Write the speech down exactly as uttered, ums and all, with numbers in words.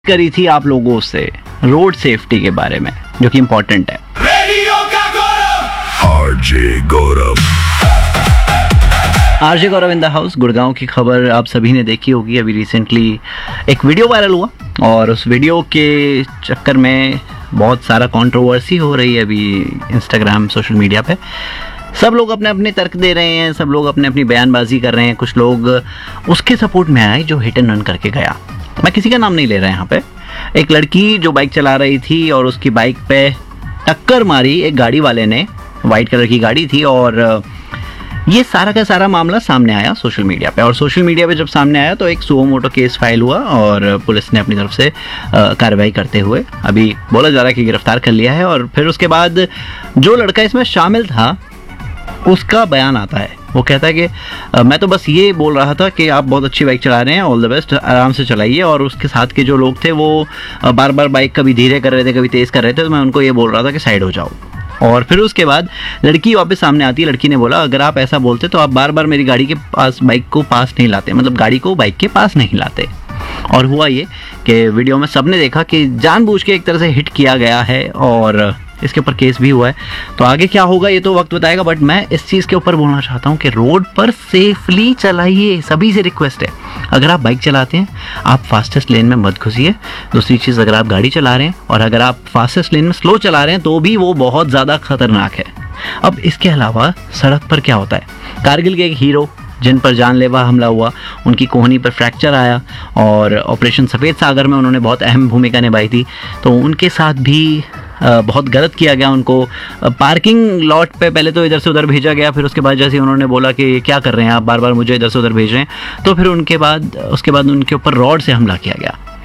करी थी आप लोगों से रोड सेफ्टी के बारे में, जो कि इम्पोर्टेंट है। RJ Gaurav RJ Gaurav in the house. Gurgaon की खबर आप सभी ने देखी होगी। अभी रिसेंटली एक वीडियो वायरल हुआ और उस वीडियो के चक्कर में बहुत सारा कंट्रोवर्सी हो रही है अभी इंस्टाग्राम सोशल मीडिया पे। सब लोग अपने अपने तर्क दे रहे हैं, सब लोग अपने अपनी बयानबाजी कर रहे हैं। कुछ लोग उसके सपोर्ट में आए जो हिट एंड रन करके गया। मैं किसी का नाम नहीं ले रहा यहाँ पे। एक लड़की जो बाइक चला रही थी और उसकी बाइक पे टक्कर मारी एक गाड़ी वाले ने, वाइट कलर की गाड़ी थी, और ये सारा का सारा मामला सामने आया सोशल मीडिया पे। और सोशल मीडिया पे जब सामने आया तो एक सुओ मोटो केस फाइल हुआ और पुलिस ने अपनी तरफ से कार्रवाई करते हुए अभी बोला जा रहा है कि गिरफ्तार कर लिया है। और फिर उसके बाद जो लड़का इसमें शामिल था उसका बयान आता है। वो कहता है कि आ, मैं तो बस ये बोल रहा था कि आप बहुत अच्छी बाइक चला रहे हैं, ऑल द बेस्ट, आराम से चलाइए। और उसके साथ के जो लोग थे वो आ, बार बार बाइक कभी धीरे कर रहे थे, कभी तेज़ कर रहे थे, तो मैं उनको ये बोल रहा था कि साइड हो जाओ। और फिर उसके बाद लड़की वापस सामने आती है। लड़की ने बोला अगर आप ऐसा बोलते तो आप बार बार मेरी गाड़ी के पास बाइक को पास नहीं लाते, मतलब गाड़ी को बाइक के पास नहीं लाते। और हुआ ये कि वीडियो में सबने देखा कि जानबूझ के एक तरह से हिट किया गया है और इसके ऊपर केस भी हुआ है। तो आगे क्या होगा ये तो वक्त बताएगा, बट मैं इस चीज़ के ऊपर बोलना चाहता हूँ कि रोड पर सेफली चलाइए। सभी से रिक्वेस्ट है, अगर आप बाइक चलाते हैं आप फास्टेस्ट लेन में मत घुसिए। दूसरी चीज़, अगर आप गाड़ी चला रहे हैं और अगर आप फास्टेस्ट लेन में स्लो चला रहे हैं तो भी वो बहुत ज़्यादा खतरनाक है। अब इसके अलावा सड़क पर क्या होता है, कारगिल के एक हीरो जिन पर जानलेवा हमला हुआ, उनकी कोहनी पर फ्रैक्चर आया और ऑपरेशन सफ़ेद सागर में उन्होंने बहुत अहम भूमिका निभाई थी, तो उनके साथ भी बहुत गलत किया गया। उनको पार्किंग लॉट पे पहले तो इधर से उधर भेजा गया, फिर उसके बाद जैसे उन्होंने बोला कि क्या कर रहे हैं आप, बार बार मुझे इधर से उधर भेज रहे हैं, तो फिर उनके बाद उसके बाद उनके ऊपर रॉड से हमला किया गया।